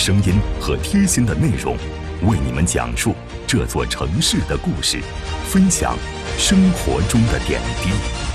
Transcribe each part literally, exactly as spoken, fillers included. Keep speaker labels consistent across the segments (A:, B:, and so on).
A: 声音和贴心的内容，为你们讲述这座城市的故事，分享生活中的点滴。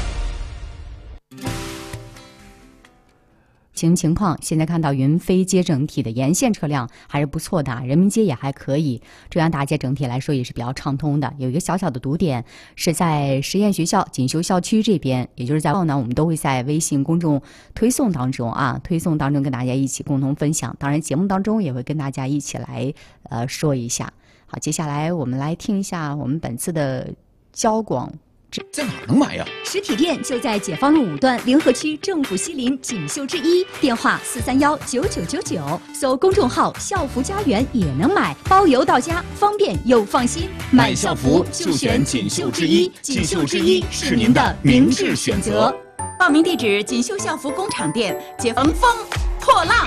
B: 行情况，现在看到云飞街整体的沿线车辆还是不错的，人民街也还可以，中央大街整体来说也是比较畅通的。有一个小小的堵点是在实验学校锦绣校区这边，也就是在后呢，我们都会在微信公众推送当中啊，推送当中跟大家一起共同分享。当然，节目当中也会跟大家一起来呃说一下。好，接下来我们来听一下我们本次的交广。
C: 在哪儿能买呀？
D: 实体店就在解放路五段联合区政府西林锦绣之一，电话四三幺九九九九，搜公众号校服家园也能买，包邮到家，方便又放心。
C: 买校服就选锦绣之一，锦绣之一是您的明智选择。
D: 报名地址：锦绣校服工厂店，解放风破浪。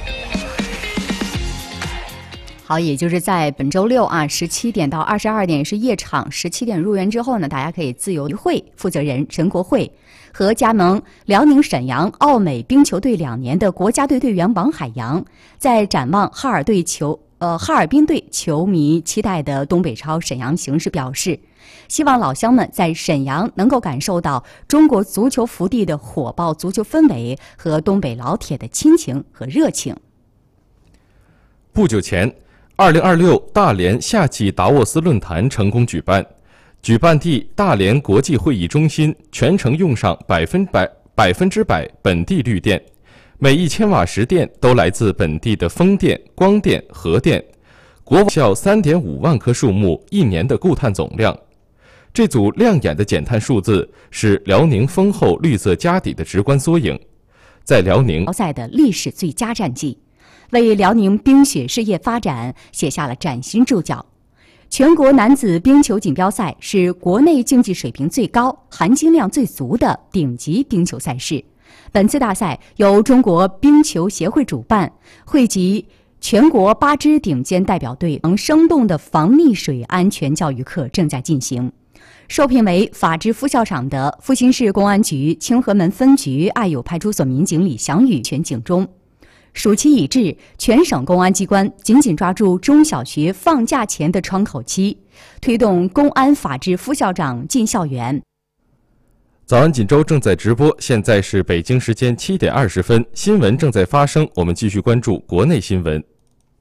B: 好，也就是在本周六啊，十七点到二十二点是夜场，十七点入园之后呢，大家可以自由会负责人陈国慧和加盟辽宁沈阳奥美冰球队两年的国家队队员王海洋，在展望哈尔队球呃哈尔滨队球迷期待的东北超沈阳行时表示，希望老乡们在沈阳能够感受到中国足球福地的火爆足球氛围和东北老铁的亲情和热情。
E: 不久前，二零二六大连夏季达沃斯论坛成功举办，举办地大连国际会议中心全程用上百分百百分之百本地绿电，每一千瓦时电都来自本地的风电、光电、核电，国效三点五万棵树木一年的固碳总量。这组亮眼的减碳数字是辽宁丰厚绿色家底的直观缩影，在辽宁
B: 赛的历史最佳战绩，为辽宁冰雪事业发展写下了崭新注脚。全国男子冰球锦标赛是国内竞技水平最高、含金量最足的顶级冰球赛事。本次大赛由中国冰球协会主办，汇集全国八支顶尖代表队，生动的防溺水安全教育课正在进行。受聘为法制副校长的阜新市公安局清河门分局爱友派出所民警李祥宇全警钟。暑期已至，全省公安机关紧紧抓住中小学放假前的窗口期，推动公安法制副校长进校园。
E: 早安锦州正在直播，现在是北京时间七点二十分，新闻正在发生，我们继续关注国内新闻。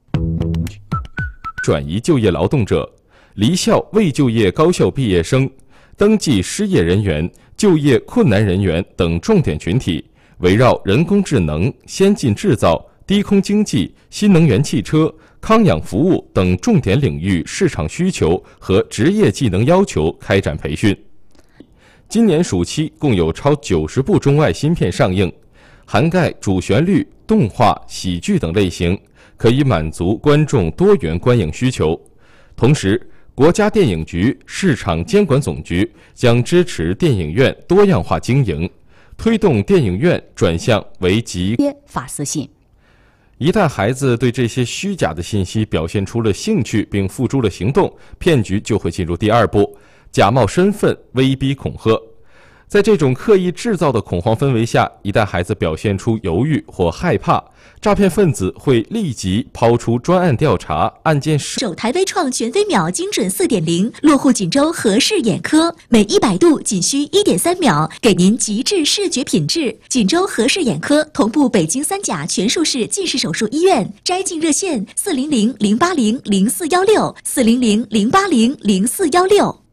E: 转移就业劳动者、离校未就业高校毕业生、登记失业人员、就业困难人员等重点群体，围绕人工智能、先进制造、低空经济、新能源汽车、康养服务等重点领域市场需求和职业技能要求开展培训。今年暑期共有超九十部中外新片上映，涵盖主旋律、动画、喜剧等类型，可以满足观众多元观影需求。同时，国家电影局市场监管总局将支持电影院多样化经营，推动电影院转向为集
B: 发私信。
E: 一旦孩子对这些虚假的信息表现出了兴趣并付诸了行动，骗局就会进入第二步，假冒身份威逼恐吓。在这种刻意制造的恐慌氛围下，一旦孩子表现出犹豫或害怕，诈骗分子会立即抛出专案调查案件。
F: 首台微创全飞秒精准 四点零 落户锦州和氏眼科，每一百度仅需 一点三秒，给您极致视觉品质。锦州和氏眼科同步北京三甲全术式近视手术医院，摘镜热线四零零零八零零四幺六四零零零八零零四幺六。